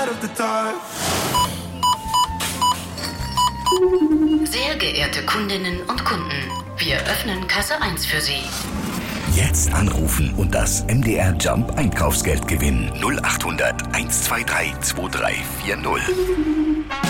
side of the dark. Sehr geehrte Kundinnen und Kunden, wir öffnen Kasse 1 für Sie. Jetzt anrufen und das MDR Jump Einkaufsgeld gewinnen. 0800 123 2340.